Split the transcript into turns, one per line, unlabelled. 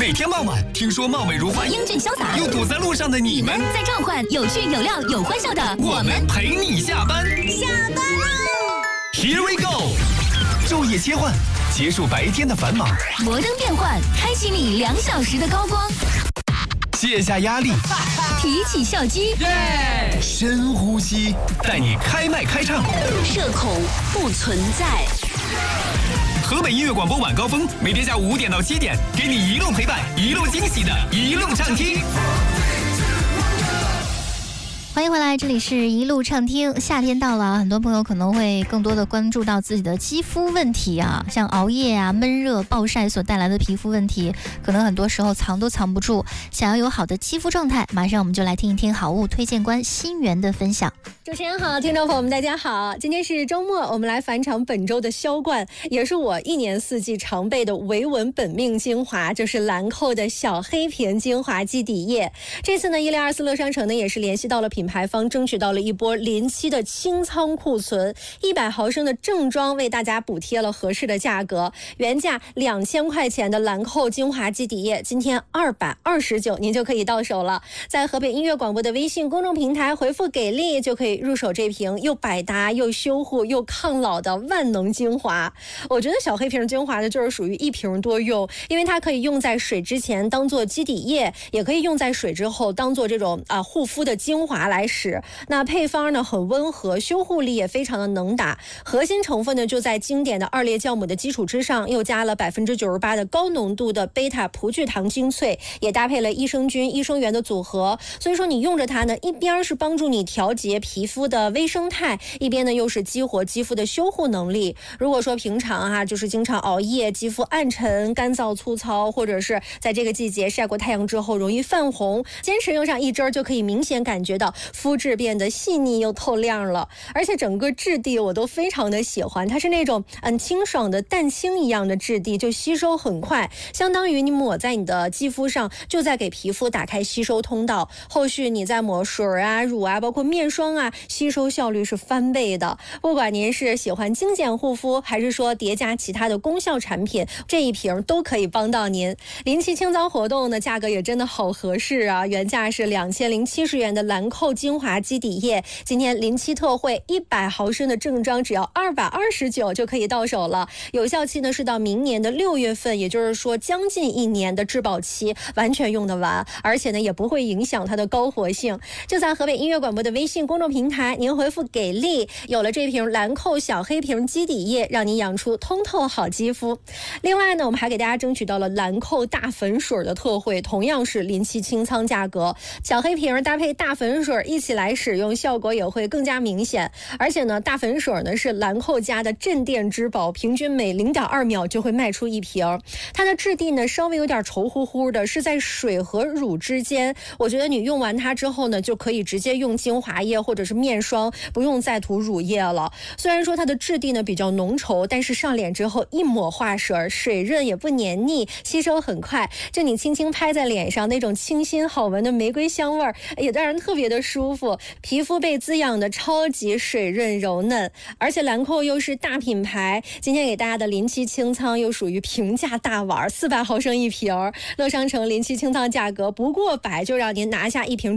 每天傍晚，听说貌美如花、
英俊潇洒
又堵在路上的你们，
在召唤有趣有料有欢笑的
我们陪你下班。
下班喽
Here we go， 昼夜切换，结束白天的繁忙，
摩登变换，开启你2小时的高光，
卸下压力，
提起笑肌，
深呼吸，带你开麦开唱，
社恐不存在。
河北音乐广播晚高峰，每天下午5点到7点，给你一路陪伴，一路惊喜的一路畅听。
欢迎回来，这里是一路畅听。夏天到了，很多朋友可能会更多的关注到自己的肌肤问题啊，像熬夜啊、闷热、暴晒所带来的皮肤问题，可能很多时候藏都藏不住。想要有好的肌肤状态，马上我们就来听一听好物推荐官新源的分享。
主持人好，听众朋友们大家好，今天是周末，我们来返场本周的销冠，也是我1年4季常备的维稳本命精华，就是兰蔻的小黑瓶精华基底液。这次呢，1024乐商城呢也是联系到了品牌方，争取到了一波临期的清仓库存，100毫升的正装为大家补贴了合适的价格，原价2000块钱的兰蔻精华基底液，今天229您就可以到手了。在河北音乐广播的微信公众平台回复给力，就可以入手这瓶又百搭又修护又抗老的万能精华。我觉得小黑瓶精华呢，就是属于一瓶多用，因为它可以用在水之前当做基底液，也可以用在水之后当做这种护肤的精华来使。那配方呢很温和，修护力也非常的能打。核心成分呢就在经典的2列酵母的基础之上，又加了98%的高浓度的贝塔葡聚糖精粹，也搭配了益生菌、益生元的组合。所以说你用着它呢，一边是帮助你调节皮肤的微生态，一边呢又是激活肌肤的修护能力。如果说平常就是经常熬夜，肌肤暗沉、干燥、粗糙，或者是在这个季节晒过太阳之后容易泛红，坚持用上1支就可以明显感觉到肤质变得细腻又透亮了。而且整个质地我都非常的喜欢，它是那种清爽的蛋清一样的质地，就吸收很快，相当于你抹在你的肌肤上，就在给皮肤打开吸收通道，后续你再抹水啊、乳啊，包括面霜啊，吸收效率是翻倍的。不管您是喜欢精简护肤，还是说叠加其他的功效产品，这一瓶都可以帮到您。临期清仓活动呢，价格也真的好合适啊，原价是2070元的兰蔻精华基底液，今天临期特惠，100毫升的正装只要229就可以到手了。有效期呢是到明年的6月份，也就是说将近1年的质保期，完全用得完，而且呢也不会影响它的高活性。就在河北音乐广播的微信公众平台，您回复给力，有了这瓶兰蔻小黑瓶基底液，让您养出通透好肌肤。另外呢，我们还给大家争取到了兰蔻大粉水的特惠，同样是临期清仓价格，小黑瓶搭配大粉水一起来使用，效果也会更加明显。而且呢，大粉水呢是兰蔻家的镇店之宝，平均每0.2秒就会卖出1瓶。它的质地呢稍微有点稠乎乎的，是在水和乳之间。我觉得你用完它之后呢，就可以直接用精华液或者是面霜，不用再涂乳液了。虽然说它的质地呢比较浓稠，但是上脸之后一抹化水，水润也不黏腻，吸收很快。就你轻轻拍在脸上，那种清新好闻的玫瑰香味也让人特别的舒服，皮肤被滋养的超级水润柔嫩。而且兰蔻又是大品牌，今天给大家的临期清仓又属于平价大碗，400毫升1瓶，乐商城临期清仓价格不过100就让您拿下1瓶